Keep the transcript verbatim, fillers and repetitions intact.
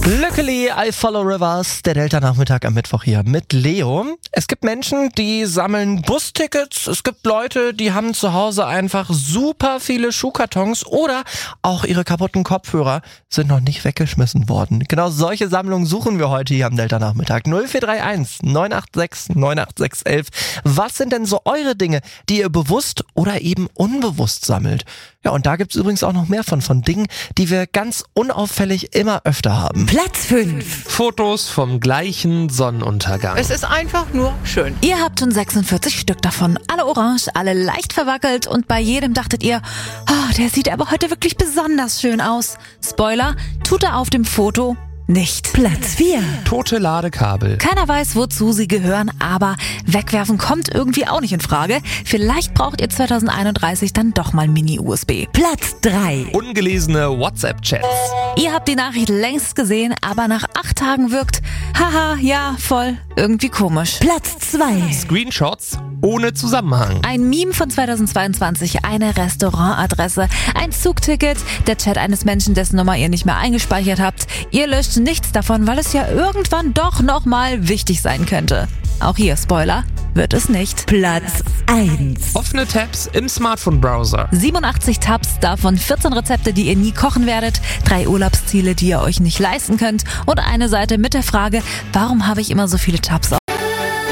Luckily, I follow rivers. Der Delta-Nachmittag am Mittwoch hier mit Leo. Es gibt Menschen, die sammeln Bustickets. Es gibt Leute, die haben zu Hause einfach super viele Schuhkartons oder auch ihre kaputten Kopfhörer sind noch nicht weggeschmissen worden. Genau solche Sammlungen suchen wir heute hier am Delta-Nachmittag. null vier drei eins neun acht sechs neun acht sechs eins eins. Was sind denn so eure Dinge, die ihr bewusst oder eben unbewusst sammelt? Ja, und da gibt's übrigens auch noch mehr von, von Dingen, die wir ganz unauffällig immer öfter haben. Platz fünf. Fotos vom gleichen Sonnenuntergang. Es ist einfach nur schön. Ihr habt schon sechsundvierzig Stück davon. Alle orange, alle leicht verwackelt und bei jedem dachtet ihr, oh, der sieht aber heute wirklich besonders schön aus. Spoiler, tut er auf dem Foto nicht. Platz vier. Tote Ladekabel. Keiner weiß, wozu sie gehören, aber wegwerfen kommt irgendwie auch nicht in Frage. Vielleicht braucht ihr zwanzig einunddreißig dann doch mal Mini-U S B. Platz drei. Ungelesene WhatsApp-Chats. Ihr habt die Nachricht längst gesehen, aber nach acht Tagen wirkt, haha, ja, voll, irgendwie komisch. Platz zwei. Screenshots ohne Zusammenhang. Ein Meme von zweitausendzweiundzwanzig, eine Restaurantadresse, ein Zugticket, der Chat eines Menschen, dessen Nummer ihr nicht mehr eingespeichert habt. Ihr löscht nichts davon, weil es ja irgendwann doch nochmal wichtig sein könnte. Auch hier, Spoiler, wird es nicht. Platz eins. Offene Tabs im Smartphone-Browser. siebenundachtzig Tabs, davon vierzehn Rezepte, die ihr nie kochen werdet, drei Urlaubsziele, die ihr euch nicht leisten könnt und eine Seite mit der Frage, warum habe ich immer so viele Tabs auf